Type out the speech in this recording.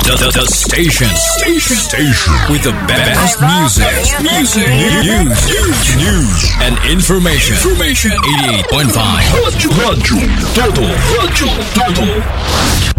The station with the best music, news, and information. 88.5 Rádio Todo.